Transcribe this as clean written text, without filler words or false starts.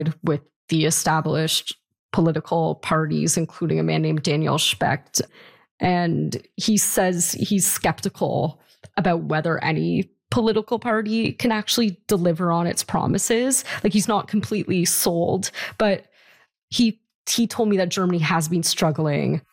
with the established political parties, including a man named Daniel Specht. And he says he's skeptical about whether any political party can actually deliver on its promises. Like, he's not completely sold, but he told me that Germany has been struggling